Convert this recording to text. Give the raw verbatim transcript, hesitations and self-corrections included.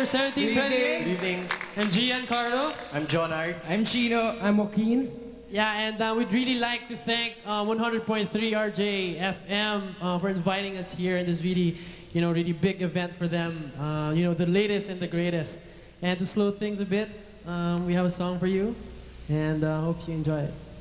for seventeen twenty-eight. Good evening. I'm Giancarlo. I'm John Art. I'm Chino. I'm Joaquin. Yeah, and uh, we'd really like to thank uh, one hundred point three R J F M uh, for inviting us here in this really, you know, really big event for them. Uh, you know, the latest and the greatest. And to slow things a bit, um, we have a song for you, and uh, hope you enjoy it.